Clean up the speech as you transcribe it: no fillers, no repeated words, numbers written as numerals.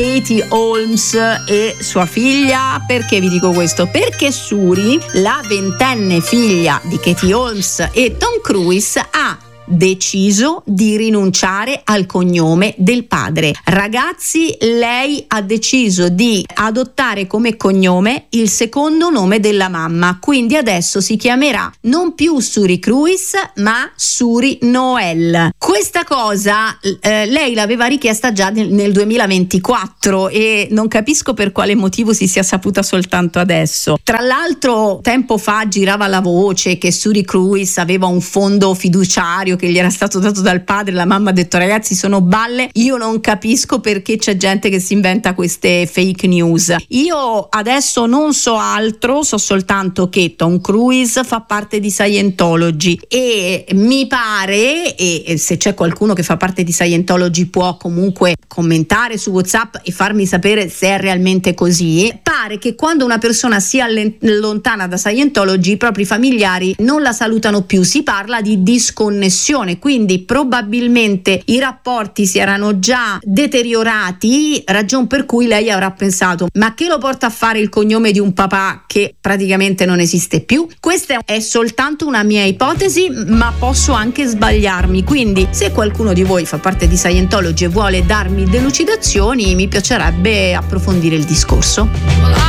Katie Holmes e sua figlia. Perché vi dico questo? Perché Suri, la 20enne figlia di Katie Holmes e Tom Cruise, ha deciso di rinunciare al cognome del padre. Ragazzi, lei ha deciso di adottare come cognome il secondo nome della mamma, quindi adesso si chiamerà non più Suri Cruise ma Suri Noel. Questa cosa lei l'aveva richiesta già nel 2024 e non capisco per quale motivo si sia saputa soltanto adesso. Tra l'altro tempo fa girava la voce che Suri Cruise aveva un fondo fiduciario che gli era stato dato dal padre. La mamma ha detto: ragazzi, sono balle, io non capisco perché c'è gente che si inventa queste fake news. Io adesso non so altro, so soltanto che Tom Cruise fa parte di Scientology e mi pare, e se c'è qualcuno che fa parte di Scientology può comunque commentare su WhatsApp e farmi sapere se è realmente così, pare che quando una persona si allontana da Scientology i propri familiari non la salutano più, si parla di disconnessione, quindi probabilmente i rapporti si erano già deteriorati, ragion per cui lei avrà pensato: ma che lo porta a fare il cognome di un papà che praticamente non esiste più? Questa è soltanto una mia ipotesi, ma posso anche sbagliarmi, quindi se qualcuno di voi fa parte di Scientology e vuole darmi delucidazioni, mi piacerebbe approfondire il discorso.